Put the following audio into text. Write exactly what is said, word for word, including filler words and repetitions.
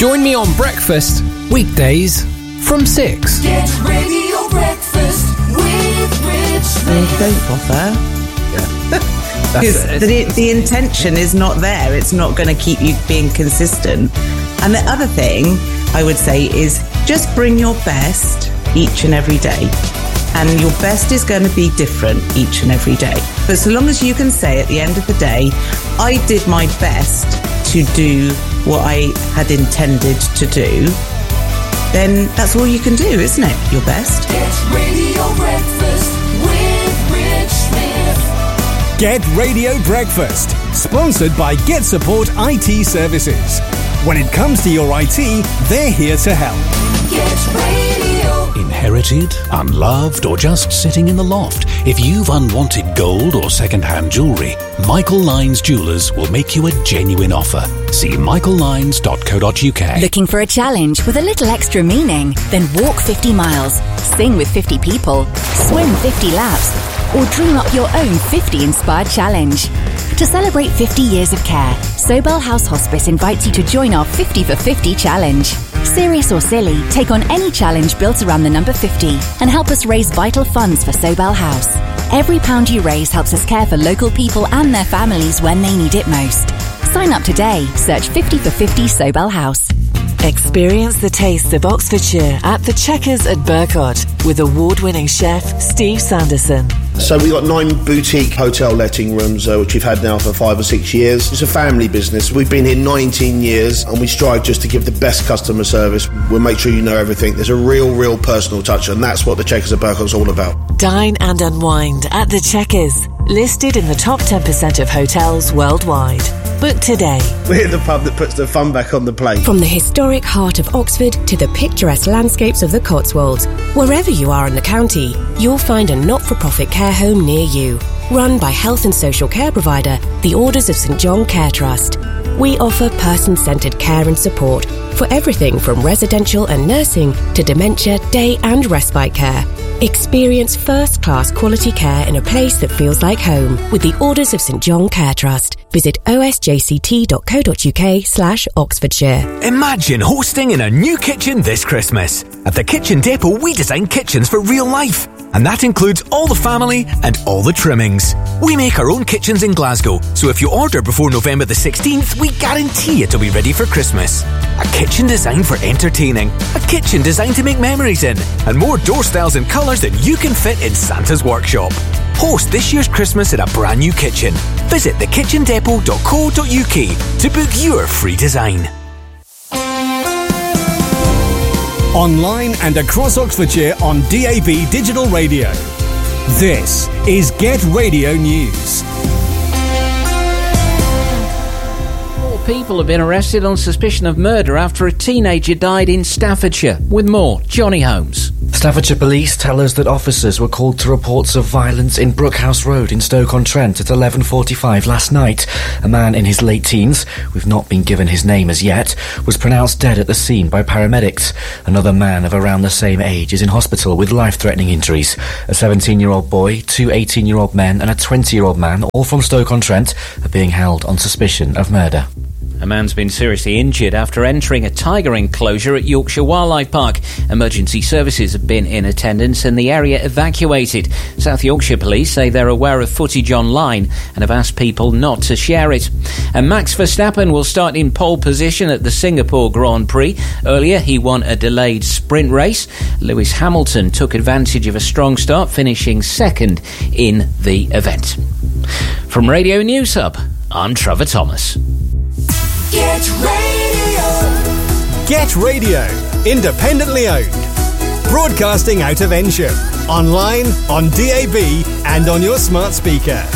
Join me on Breakfast, weekdays from six. Get Radio Breakfast with Rich. They don't bother. Yeah. Because the, the intention is not there. It's not going to keep you being consistent. And the other thing I would say is just bring your best each and every day. And your best is going to be different each and every day. But so long as you can say at the end of the day, I did my best to do what I had intended to do, then that's all you can do, isn't it? Your best. Get Radio Breakfast with Rich Smith. Get Radio Breakfast, sponsored by Get Support I T Services. When it comes to your I T, they're here to help. Get Radio. Inherited, unloved, or just sitting in the loft? If you've unwanted gold or second-hand jewellery, Michael Lyons Jewellers will make you a genuine offer. See michael lyons dot co dot uk. Looking for a challenge with a little extra meaning? Then walk fifty miles, sing with fifty people, swim fifty laps, or dream up your own fifty inspired challenge. To celebrate fifty years of care, Sobel House Hospice invites you to join our fifty for fifty challenge. Serious or silly, take on any challenge built around the number fifty and help us raise vital funds for Sobel House. Every pound you raise helps us care for local people and their families when they need it most. Sign up today. Search fifty for fifty Sobel House. Experience the taste of Oxfordshire at the Checkers at Burcott with award-winning chef Steve Sanderson. So we've got nine boutique hotel letting rooms, uh, which we've had now for five or six years. It's a family business. We've been here nineteen years, and we strive just to give the best customer service. We'll make sure you know everything. There's a real, real personal touch, and that's what the Checkers at Burcott's all about. Dine and unwind at the Checkers, listed in the top ten percent of hotels worldwide. Book today. We're the pub that puts the fun back on the plate. From the historic heart of Oxford to the picturesque landscapes of the Cotswolds, wherever you are in the county, you'll find a not-for-profit care home near you. Run by health and social care provider, the Orders of St John Care Trust. We offer person-centred care and support for everything from residential and nursing to dementia, day and respite care. Experience first-class quality care in a place that feels like home with the Orders of St John Care Trust. Visit osjct dot co dot uk slash Oxfordshire. Imagine hosting in a new kitchen this Christmas. At the Kitchen Depot, we design kitchens for real life. And that includes all the family and all the trimmings. We make our own kitchens in Glasgow, so if you order before November the sixteenth, we guarantee it'll be ready for Christmas. A kitchen designed for entertaining, a kitchen designed to make memories in, and more door styles and colours than you can fit in Santa's workshop. Host this year's Christmas in a brand new kitchen. Visit the kitchen depot dot co dot uk to book your free design. Online and across Oxfordshire on D A B Digital Radio. This is Get Radio News. Four people have been arrested on suspicion of murder after a teenager died in Staffordshire. With more, Johnny Holmes. Staffordshire Police tell us that officers were called to reports of violence in Brookhouse Road in Stoke-on-Trent at eleven forty-five last night. A man in his late teens, we've not been given his name as yet, was pronounced dead at the scene by paramedics. Another man of around the same age is in hospital with life-threatening injuries. A seventeen-year-old boy, two eighteen-year-old men and a twenty-year-old man, all from Stoke-on-Trent, are being held on suspicion of murder. A man's been seriously injured after entering a tiger enclosure at Yorkshire Wildlife Park. Emergency services have been in attendance and the area evacuated. South Yorkshire Police say they're aware of footage online and have asked people not to share it. And Max Verstappen will start in pole position at the Singapore Grand Prix. Earlier, he won a delayed sprint race. Lewis Hamilton took advantage of a strong start, finishing second in the event. From Radio News Hub, I'm Trevor Thomas. Get Radio. Get Radio. Independently owned. Broadcasting out of Ensham. Online, on D A B and on your smart speaker.